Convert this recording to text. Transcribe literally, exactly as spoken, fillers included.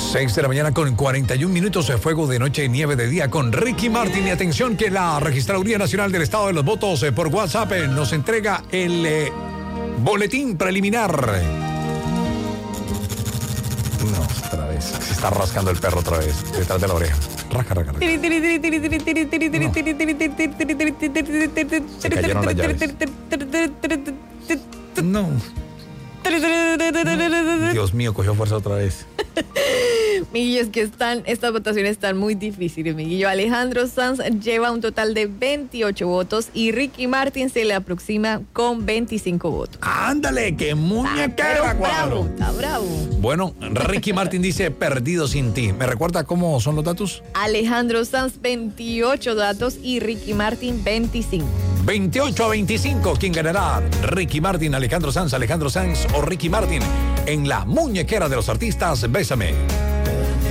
seis de la mañana con cuarenta y un minutos de fuego de noche y nieve de día con Ricky Martin. Y atención que la Registraduría Nacional del Estado de los Votos eh, por WhatsApp eh, nos entrega el eh, boletín preliminar. No, otra vez. Se está rascando el perro otra vez, detrás de la oreja. Rasca, rasca, rasca. No. Se cayeron las llaves. No. Dios mío, cogió fuerza otra vez. Miguillo, es que están, estas votaciones están muy difíciles, Miguillo. Alejandro Sanz lleva un total de veintiocho votos y Ricky Martin se le aproxima con veinticinco votos. ¡Ándale, qué muñequera, bravo, está bravo. Bueno, Ricky Martin dice perdido sin ti. ¿Me recuerda cómo son los datos? Alejandro Sanz, veintiocho datos y Ricky Martin, veinticinco. veintiocho a veinticinco. ¿Quién ganará? Ricky Martin, Alejandro Sanz, Alejandro Sanz o Ricky Martin en la muñequera de los artistas. Bésame.